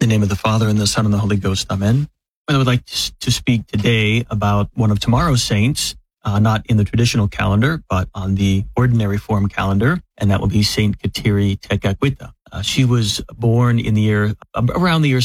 In the name of the Father, and the Son, and the Holy Ghost. Amen. I would like to speak today about one of tomorrow's saints, not in the traditional calendar, but on the ordinary form calendar, and that will be Saint Kateri Tekakwitha. She was born in the year around the year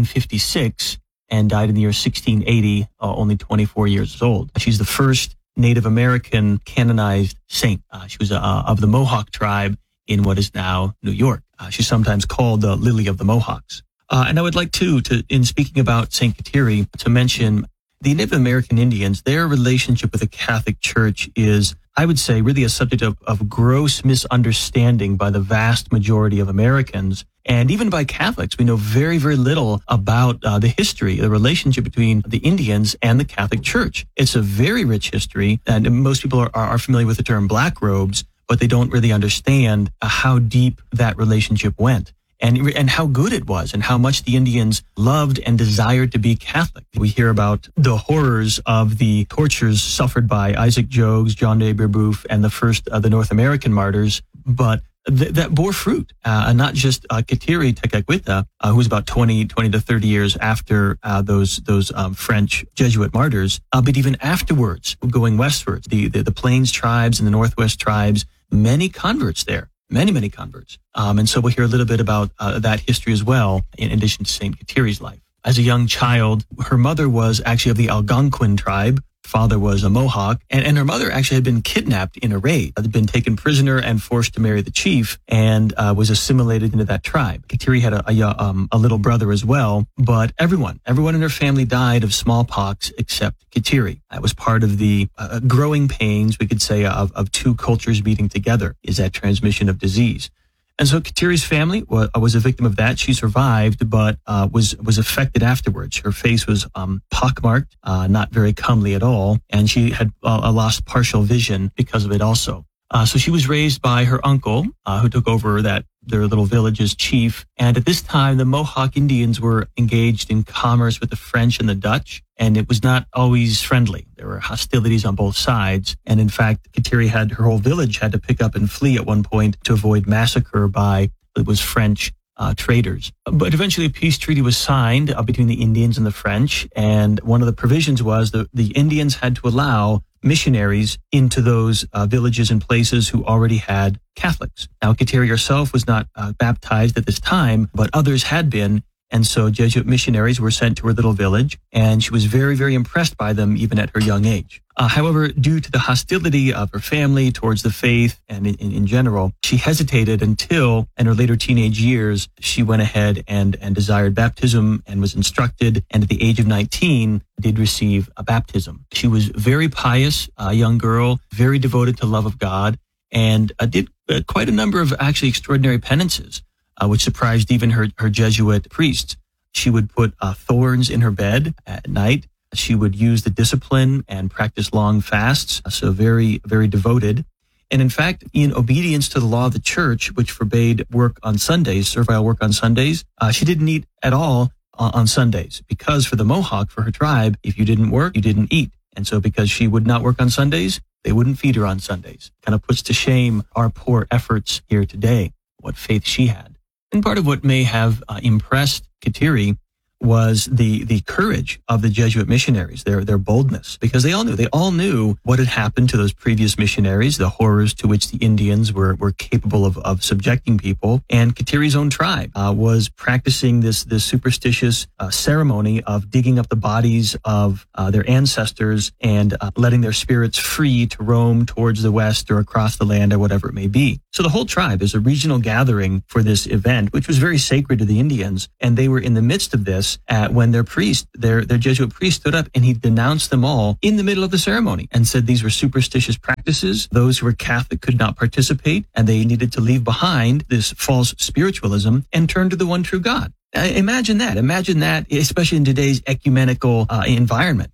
1656 and died in the year 1680, only 24 years old. She's the first Native American canonized saint. She was of the Mohawk tribe in what is now New York. She's sometimes called the Lily of the Mohawks. And I would like to in speaking about Saint Kateri, to mention the Native American Indians. Their relationship with the Catholic Church is, I would say, really a subject of gross misunderstanding by the vast majority of Americans. And even by Catholics, we know very, very little about the history, the relationship between the Indians and the Catholic Church. It's a very rich history, and most people are familiar with the term black robes, but they don't really understand how deep that relationship went. And how good it was, and how much the Indians loved and desired to be Catholic. We hear about the horrors of the tortures suffered by Isaac Jogues, John de Brebeuf, and the North American martyrs, but that bore fruit. And not just Kateri Tekakwitha, who was about 20 to 30 years after those French Jesuit martyrs, but even afterwards, going westwards, the Plains tribes and the Northwest tribes, many converts there. Many converts. And so we'll hear a little bit about that history as well, in addition to St. Kateri's life. As a young child, her mother was actually of the Algonquin tribe. Father was a Mohawk, and her mother actually had been kidnapped in a raid, had been taken prisoner and forced to marry the chief, and was assimilated into that tribe. Kateri had a little brother as well, but everyone in her family died of smallpox except Kateri. That was part of the growing pains, we could say, of two cultures meeting together, is that transmission of disease. And so Kateri's family was a victim of that. She survived, but was affected afterwards. Her face was pockmarked, not very comely at all, and she had lost partial vision because of it also. So she was raised by her uncle, who took over their little village's chief. And at this time, the Mohawk Indians were engaged in commerce with the French and the Dutch, and it was not always friendly. There were hostilities on both sides. And in fact, Kateri her whole village had to pick up and flee at one point to avoid massacre by, it was French traders. But eventually a peace treaty was signed between the Indians and the French. And one of the provisions was that the Indians had to allow missionaries into those villages and places who already had Catholics. Now, Kateri herself was not baptized at this time, but others had been. And so Jesuit missionaries were sent to her little village, and she was very, very impressed by them even at her young age. However, due to the hostility of her family towards the faith and in general, she hesitated until, in her later teenage years, she went ahead and desired baptism and was instructed, and at the age of 19, did receive a baptism. She was very pious, a young girl, very devoted to love of God, and did quite a number of actually extraordinary penances, which surprised even her Jesuit priests. She would put thorns in her bed at night. She would use the discipline and practice long fasts, so very, very devoted. And in fact, in obedience to the law of the church, which forbade work on Sundays, servile work on Sundays, she didn't eat at all on Sundays, because for the Mohawk, for her tribe, if you didn't work, you didn't eat. And so because she would not work on Sundays, they wouldn't feed her on Sundays. Kind of puts to shame our poor efforts here today, what faith she had. And part of what may have impressed Kateri was the courage of the Jesuit missionaries, their boldness, because they all knew what had happened to those previous missionaries, the horrors to which the Indians were capable of subjecting people. And Kateri's own tribe was practicing this superstitious ceremony of digging up the bodies of their ancestors and letting their spirits free to roam towards the west or across the land or whatever it may be. So the whole tribe is a regional gathering for this event, which was very sacred to the Indians, and they were in the midst of this when their Jesuit priest stood up and he denounced them all in the middle of the ceremony and said these were superstitious practices. Those who were Catholic could not participate, and they needed to leave behind this false spiritualism and turn to the one true God. Imagine that, especially in today's ecumenical environment.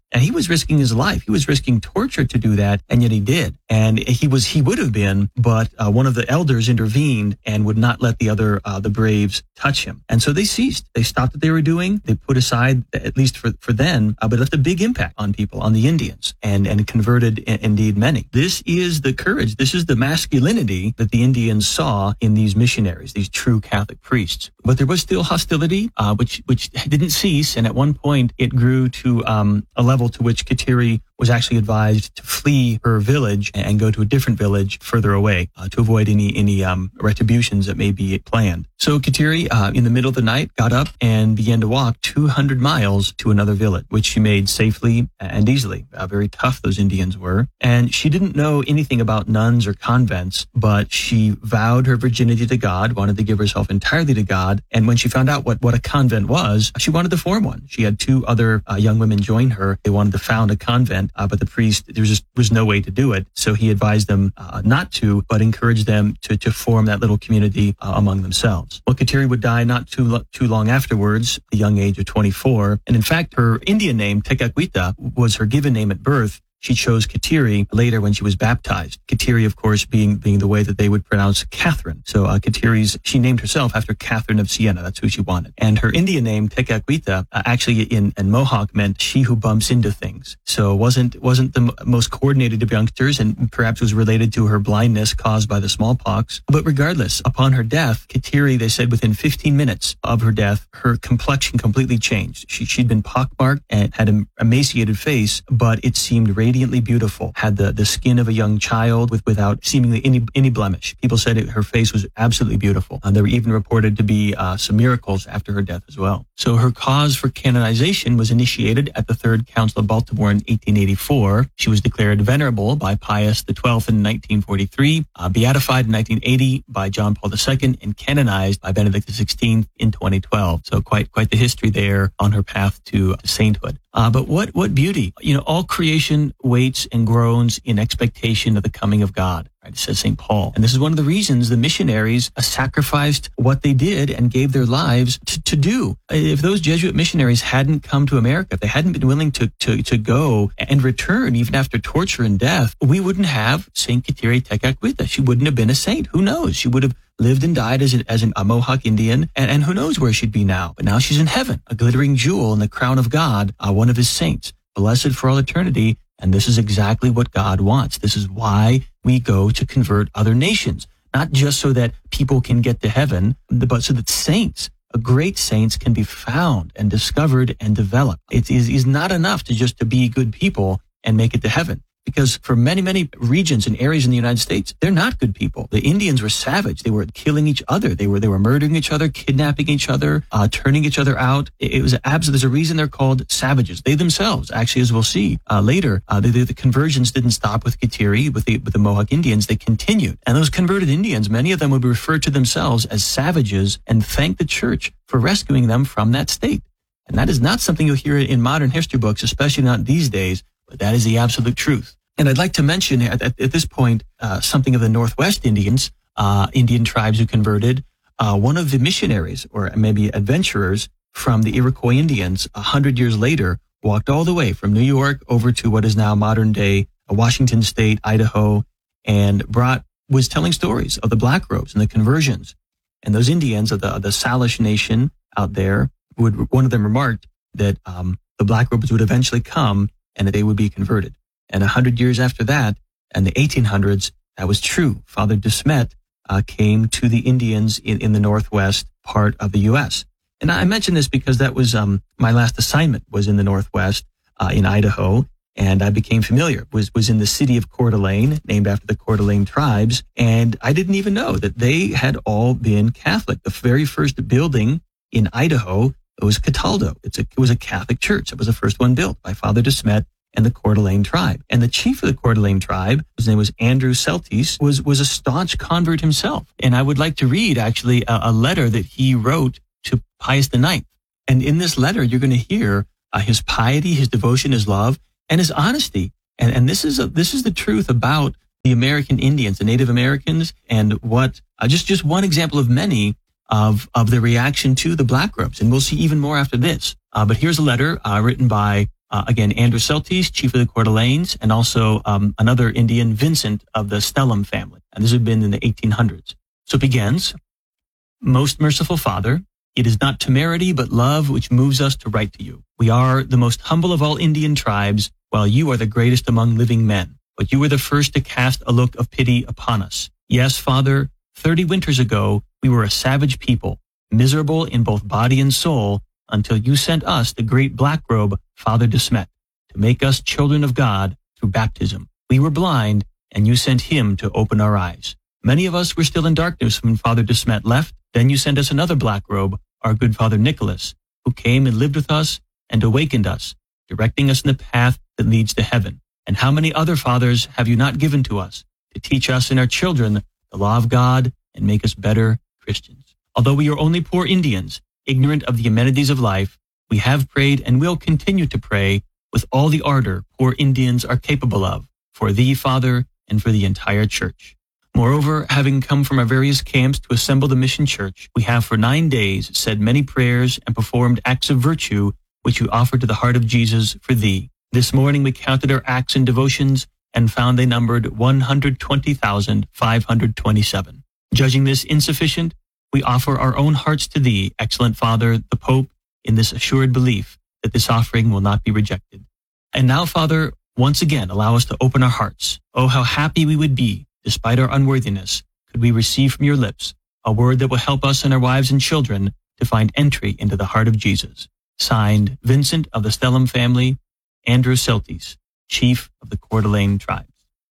And he was risking his life. He was risking torture to do that, and yet he did. And he would have been, but one of the elders intervened and would not let the braves touch him. And so they ceased. They stopped what they were doing. They put aside, at least for then, but left a big impact on people, on the Indians, and converted indeed many. This is the courage. This is the masculinity that the Indians saw in these missionaries, these true Catholic priests. But there was still hostility, which didn't cease. And at one point, it grew to a level to which Kateri was actually advised to flee her village and go to a different village further away to avoid any retributions that may be planned. So Kateri, in the middle of the night, got up and began to walk 200 miles to another village, which she made safely and easily. Very tough those Indians were. And she didn't know anything about nuns or convents, but she vowed her virginity to God, wanted to give herself entirely to God. And when she found out what a convent was, she wanted to form one. She had two other young women join her. They wanted to found a convent, but the priest, there was no way to do it. So he advised them not to, but encouraged them to form that little community among themselves. Well, Kateri would die not too long afterwards, the young age of 24. And in fact, her Indian name, Tekakwitha, was her given name at birth. She chose Kateri later when she was baptized. Kateri, of course, being the way that they would pronounce Catherine. So she named herself after Catherine of Siena. That's who she wanted. And her Indian name, Tekakwitha, actually in Mohawk meant she who bumps into things. So it wasn't the most coordinated of youngsters, and perhaps was related to her blindness caused by the smallpox. But regardless, upon her death, Kateri, they said within 15 minutes of her death, her complexion completely changed. She'd been pockmarked and had an emaciated face, but it seemed radiantly beautiful, had the skin of a young child without seemingly any blemish. People said her face was absolutely beautiful. There were even reported to be some miracles after her death as well. So her cause for canonization was initiated at the Third Council of Baltimore in 1884. She was declared venerable by Pius XII in 1943, beatified in 1980 by John Paul II, and canonized by Benedict XVI in 2012. So quite the history there on her path to sainthood. But what beauty! All creation waits and groans in expectation of the coming of God. Right? Says St. Paul. And this is one of the reasons the missionaries sacrificed what they did and gave their lives to do. If those Jesuit missionaries hadn't come to America, if they hadn't been willing to go and return even after torture and death, we wouldn't have St. Kateri Tekakwitha. She wouldn't have been a saint. Who knows? She would have lived and died as a Mohawk Indian, and who knows where she'd be now. But now she's in heaven, a glittering jewel in the crown of God, one of his saints, blessed for all eternity. And this is exactly what God wants. This is why we go to convert other nations, not just so that people can get to heaven, but so that saints, great saints, can be found and discovered and developed. It is not enough to be good people and make it to heaven. Because for many, many regions and areas in the United States, they're not good people. The Indians were savage. They were killing each other. They were murdering each other, kidnapping each other, turning each other out. It was there's a reason they're called savages. They themselves, actually, as we'll see later, the conversions didn't stop with Kateri, with the Mohawk Indians. They continued. And those converted Indians, many of them would refer to themselves as savages and thank the church for rescuing them from that state. And that is not something you'll hear in modern history books, especially not these days. But that is the absolute truth. And I'd like to mention at this point something of the Northwest Indians, Indian tribes who converted. One of the missionaries, or maybe adventurers from the Iroquois Indians, 100 years later, walked all the way from New York over to what is now modern-day Washington State, Idaho, and was telling stories of the Black Robes and the conversions. And those Indians of the Salish nation out there, one of them remarked that the Black Robes would eventually come and that they would be converted. And 100 years after that, in the 1800s, that was true. Father De Smet came to the Indians in the Northwest part of the U.S. And I mention this because that was my last assignment was in the Northwest, in Idaho, and I became familiar. Was in the city of Coeur d'Alene, named after the Coeur d'Alene tribes, and I didn't even know that they had all been Catholic. The very first building in Idaho, it was Cataldo. It was a Catholic church. It was the first one built by Father De Smet and the Coeur d'Alene tribe. And the chief of the Coeur d'Alene tribe, his name was Andrew Celtis, was a staunch convert himself. And I would like to read actually a letter that he wrote to Pius IX. And in this letter, you're going to hear his piety, his devotion, his love, and his honesty. And this is the truth about the American Indians, the Native Americans, and what just one example of many of the reaction to the Black Robes. And we'll see even more after this. But here's a letter written by Again, Andrew Celtis, chief of the Coeur d'Alenes, and also another Indian, Vincent of the Stellum family. And this had been in the 1800s. So it begins, Most merciful Father, it is not temerity but love which moves us to write to you. We are the most humble of all Indian tribes, while you are the greatest among living men. But you were the first to cast a look of pity upon us. Yes, Father, 30 winters ago, we were a savage people, miserable in both body and soul, until you sent us the great black robe, Father de Smet, to make us children of God through baptism. We were blind, and you sent him to open our eyes. Many of us were still in darkness when Father de Smet left. Then you sent us another black robe, our good Father Nicholas, who came and lived with us and awakened us, directing us in the path that leads to heaven. And how many other fathers have you not given to us to teach us and our children the law of God and make us better Christians? Although we are only poor Indians, ignorant of the amenities of life, we have prayed and will continue to pray with all the ardor poor Indians are capable of, for thee, Father, and for the entire church. Moreover, having come from our various camps to assemble the mission church, we have for 9 days said many prayers and performed acts of virtue which we offer to the heart of Jesus for thee. This morning we counted our acts and devotions and found they numbered 120,527. Judging this insufficient, we offer our own hearts to thee, excellent Father, the Pope, in this assured belief that this offering will not be rejected. And now, Father, once again, allow us to open our hearts. Oh, how happy we would be, despite our unworthiness, could we receive from your lips a word that will help us and our wives and children to find entry into the heart of Jesus. Signed, Vincent of the Stellum family, Andrew Celtis, chief of the Coeur d'Alene tribes.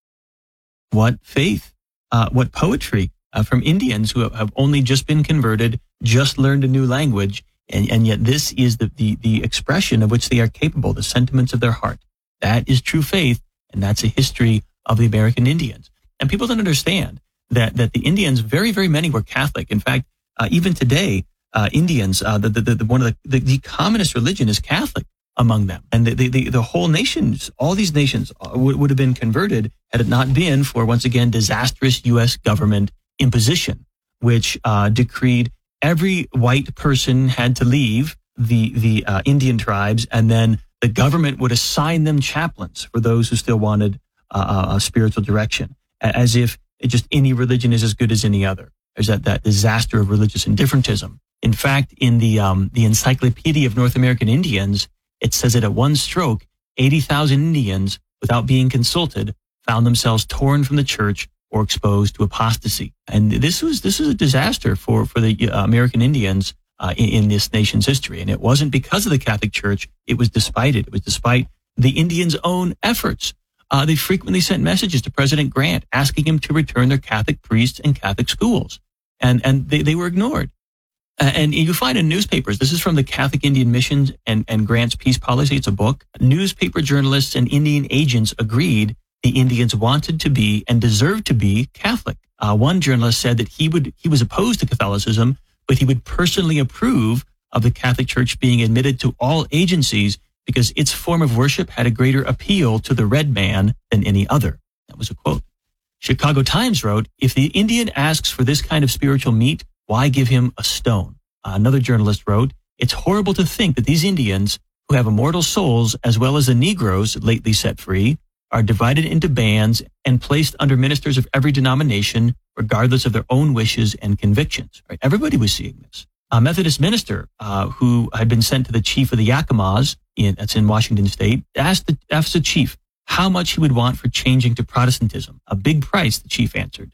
What faith, what poetry from Indians who have only just been converted, just learned a new language, and yet this is the expression of which they are capable, the sentiments of their heart. That is true faith, and that's a history of the American Indians. And people don't understand that the Indians, very, very many were Catholic. In fact, even today, Indians, one of the commonest religion is Catholic among them. And the whole nations, all these nations would have been converted had it not been for, once again, disastrous U.S. government imposition, which decreed every white person had to leave the Indian tribes, and then the government would assign them chaplains for those who still wanted a spiritual direction, as if just any religion is as good as any other. There's that disaster of religious indifferentism. In fact, in the Encyclopedia of North American Indians, it says that at one stroke, 80,000 Indians, without being consulted, found themselves torn from the church or exposed to apostasy. And this was a disaster for the American Indians in this nation's history. And it wasn't because of the Catholic Church. It was despite it. It was despite the Indians' own efforts. They frequently sent messages to President Grant asking him to return their Catholic priests and Catholic schools. And they were ignored. And you find in newspapers, this is from the Catholic Indian Missions and Grant's Peace Policy. It's a book. Newspaper journalists and Indian agents agreed the Indians wanted to be and deserved to be Catholic. One journalist said that he was opposed to Catholicism, but he would personally approve of the Catholic Church being admitted to all agencies because its form of worship had a greater appeal to the red man than any other. That was a quote. Chicago Times wrote, if the Indian asks for this kind of spiritual meat, why give him a stone? Another journalist wrote, it's horrible to think that these Indians, who have immortal souls as well as the Negroes lately set free, are divided into bands and placed under ministers of every denomination, regardless of their own wishes and convictions. Right? Everybody was seeing this. A Methodist minister who had been sent to the chief of the Yakimas, that's in Washington State, asked the chief how much he would want for changing to Protestantism. A big price, the chief answered.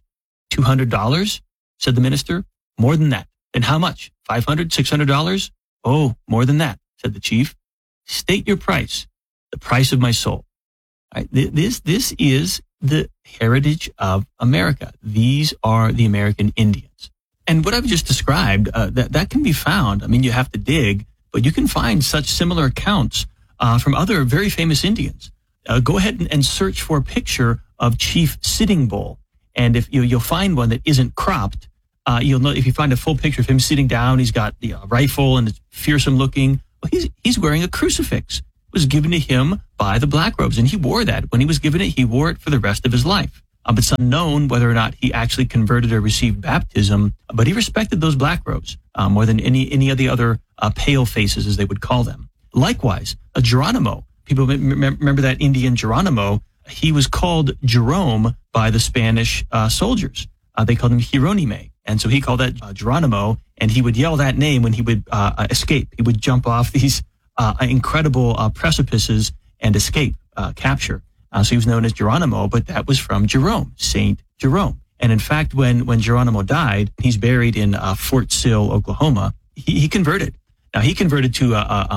$200, said the minister. More than that. Then how much? $500, $600? Oh, more than that, said the chief. State your price, the price of my soul. Right? This is the heritage of America. These are the American Indians. And what I've just described, that can be found. I mean, you have to dig, but you can find such similar accounts from other very famous Indians. Go ahead and search for a picture of Chief Sitting Bull. And if you'll find one that isn't cropped, you'll know if you find a full picture of him sitting down, he's got the rifle and it's fearsome looking. Well, he's wearing a crucifix. It was given to him by the Black Robes, and he wore that. When he was given it, he wore it for the rest of his life. It's unknown whether or not he actually converted or received baptism, but he respected those Black Robes more than any of the other pale faces, as they would call them. Likewise, Geronimo, People remember that Indian Geronimo. He was called Jerome by the Spanish soldiers. They called him Hieronime. And so he called that Geronimo, and he would yell that name when he would escape. He would jump off these incredible precipices and escape, capture. So he was known as Geronimo, but that was from Jerome, Saint Jerome. And in fact, when Geronimo died, he's buried in Fort Sill, Oklahoma. He converted. Now, he converted to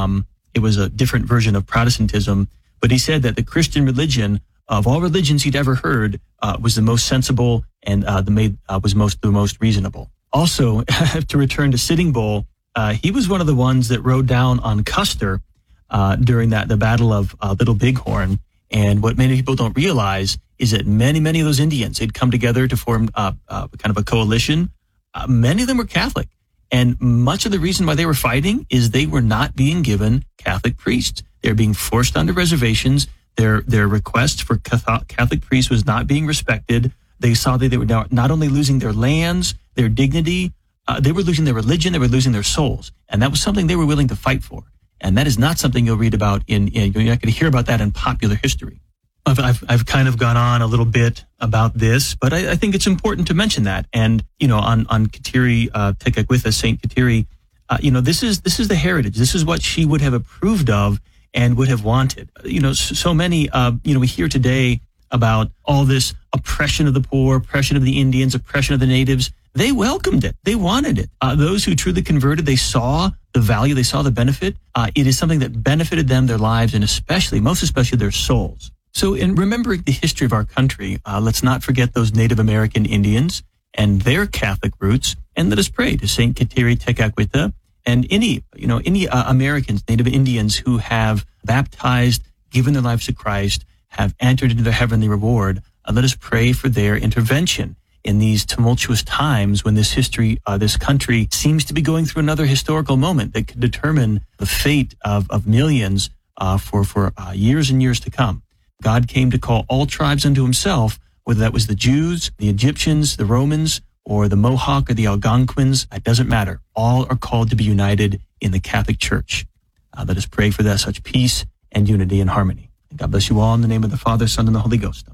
it was a different version of Protestantism, but he said that the Christian religion of all religions he'd ever heard was the most sensible and was the most reasonable. Also, to return to Sitting Bull, he was one of the ones that rode down on Custer during the Battle of Little Bighorn. And what many people don't realize is that many of those Indians had come together to form kind of a coalition. Many of them were Catholic. And much of the reason why they were fighting is they were not being given Catholic priests. They were being forced onto reservations. Their request for Catholic priests was not being respected. They saw that they were not only losing their lands, their dignity, they were losing their religion, they were losing their souls. And that was something they were willing to fight for. And that is not something you'll read about you're not going to hear about that in popular history. I've kind of gone on a little bit about this, but I think it's important to mention that. And, on Kateri Tekakwitha, Saint Kateri, this is the heritage. This is what she would have approved of and would have wanted. So many, we hear today about all this oppression of the poor, oppression of the Indians, oppression of the natives. They welcomed it. They wanted it. Those who truly converted, they saw the value, they saw the benefit. It is something that benefited them, their lives, and most especially their souls. So in remembering the history of our country, let's not forget those Native American Indians and their Catholic roots, and let us pray to Saint Kateri Tekakwitha and any Americans, Native Indians who have baptized, given their lives to Christ, have entered into their heavenly reward. Let us pray for their intervention in these tumultuous times when this country seems to be going through another historical moment that could determine the fate of millions for years and years to come. God came to call all tribes unto himself, whether that was the Jews, the Egyptians, the Romans, or the Mohawk or the Algonquins. It doesn't matter. All are called to be united in the Catholic Church. Let us pray for that such peace and unity and harmony. And God bless you all in the name of the Father, Son, and the Holy Ghost.